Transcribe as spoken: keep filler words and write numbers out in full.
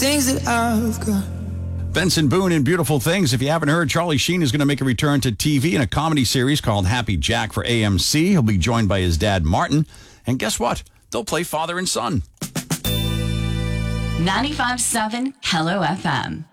Things that I've got. Benson Boone in Beautiful Things. If you haven't heard, Charlie Sheen is going to make a return to T V in a comedy series called Happy Jack for A M C. He'll be joined by his dad, Martin. And guess what? They'll play father and son. ninety-five point seven Hello F M.